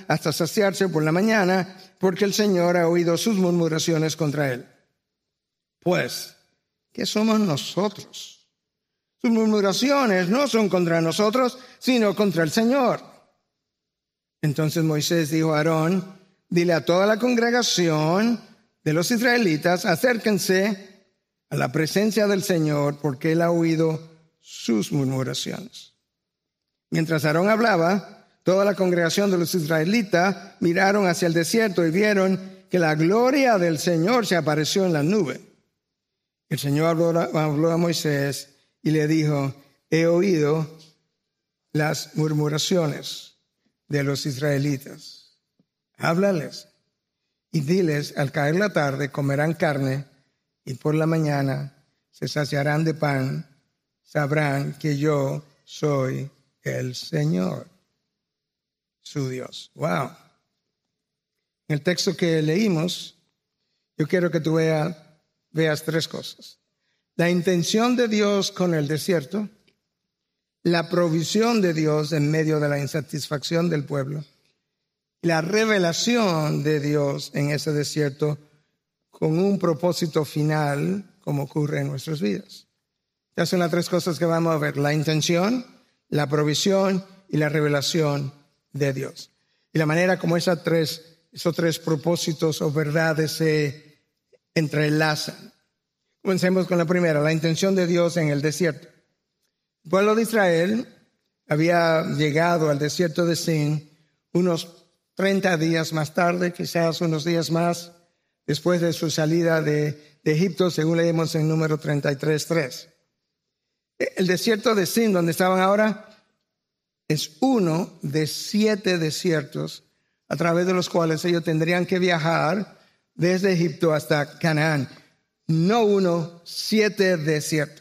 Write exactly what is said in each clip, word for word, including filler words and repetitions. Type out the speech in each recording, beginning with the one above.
hasta saciarse por la mañana, porque el Señor ha oído sus murmuraciones contra él. Pues, ¿qué somos nosotros? Sus murmuraciones no son contra nosotros, sino contra el Señor. Entonces Moisés dijo a Aarón, dile a toda la congregación de los israelitas, acérquense a la presencia del Señor, porque él ha oído sus murmuraciones. Mientras Aarón hablaba, toda la congregación de los israelitas miraron hacia el desierto y vieron que la gloria del Señor se apareció en la nube. El Señor habló, habló a Moisés y le dijo, he oído las murmuraciones de los israelitas. Háblales y diles, al caer la tarde comerán carne y por la mañana se saciarán de pan. Sabrán que yo soy el Señor, su Dios. Wow. En el texto que leímos, yo quiero que tú veas, veas tres cosas. La intención de Dios con el desierto, la provisión de Dios en medio de la insatisfacción del pueblo, la revelación de Dios en ese desierto con un propósito final, como ocurre en nuestras vidas. Estas son las tres cosas que vamos a ver: la intención, la provisión y la revelación de Dios. Y la manera como esas tres, esos tres propósitos o verdades se entrelazan. Comencemos con la primera, la intención de Dios en el desierto. El pueblo de Israel había llegado al desierto de Sin unos treinta días más tarde, quizás unos días más, después de su salida de, de Egipto, según leemos en número treinta y tres, tres. El desierto de Sin, donde estaban ahora, es uno de siete desiertos a través de los cuales ellos tendrían que viajar desde Egipto hasta Canaán. No uno, siete desiertos.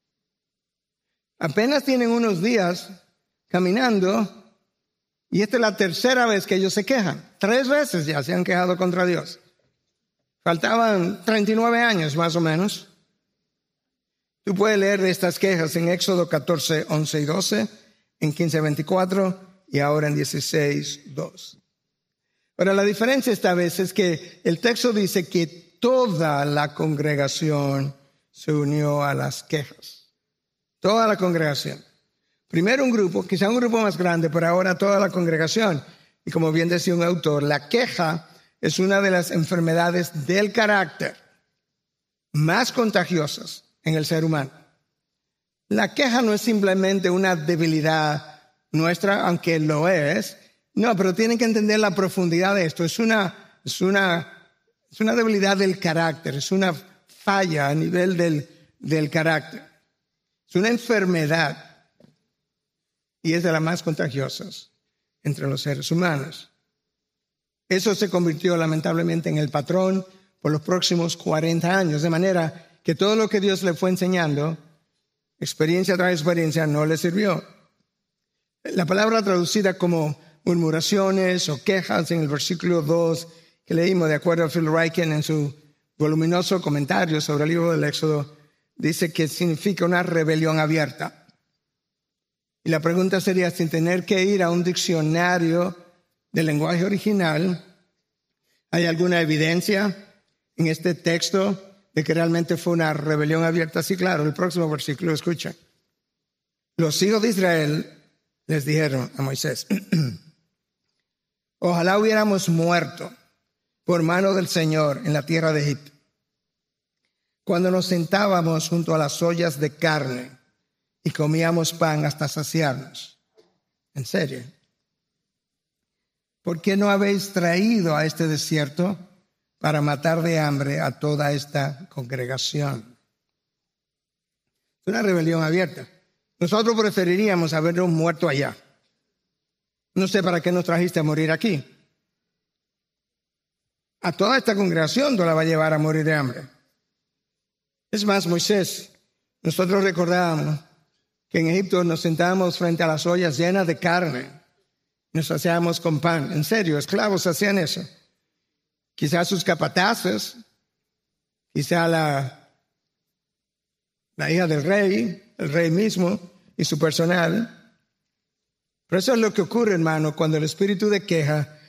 Apenas tienen unos días caminando y esta es la tercera vez que ellos se quejan. Tres veces ya se han quejado contra Dios. Faltaban treinta y nueve años más o menos. Tú puedes leer de estas quejas en Éxodo catorce, once y doce, en quince, veinticuatro y ahora en dieciséis, dos. Pero la diferencia esta vez es que el texto dice que toda la congregación se unió a las quejas. Toda la congregación. Primero un grupo, quizá un grupo más grande, pero ahora toda la congregación. Y como bien decía un autor, la queja es una de las enfermedades del carácter más contagiosas en el ser humano. La queja no es simplemente una debilidad nuestra, aunque lo es. No, pero tienen que entender la profundidad de esto. Es una, es una, es una debilidad del carácter, es una falla a nivel del, del carácter. Es una enfermedad y es de las más contagiosas entre los seres humanos. Eso se convirtió lamentablemente en el patrón por los próximos cuarenta años, de manera que todo lo que Dios le fue enseñando, experiencia tras experiencia, no le sirvió. La palabra traducida como murmuraciones o quejas en el versículo dos que leímos, de acuerdo a Phil Ryken en su voluminoso comentario sobre el libro del Éxodo, dice que significa una rebelión abierta. Y la pregunta sería, sin tener que ir a un diccionario del lenguaje original, ¿hay alguna evidencia en este texto de que realmente fue una rebelión abierta? Sí, claro, el próximo versículo, escucha. Los hijos de Israel les dijeron a Moisés, ojalá hubiéramos muerto por mano del Señor en la tierra de Egipto, cuando nos sentábamos junto a las ollas de carne y comíamos pan hasta saciarnos. En serio. ¿Por qué no habéis traído a este desierto para matar de hambre a toda esta congregación? Es una rebelión abierta. Nosotros preferiríamos habernos muerto allá. No sé para qué nos trajiste a morir aquí. A toda esta congregación no la va a llevar a morir de hambre. Es más, Moisés, nosotros recordábamos que en Egipto nos sentábamos frente a las ollas llenas de carne. Nos hacíamos con pan. En serio, esclavos hacían eso. Quizás sus capataces, quizá la, la hija del rey, el rey mismo y su personal. Pero eso es lo que ocurre, hermano, cuando el espíritu de queja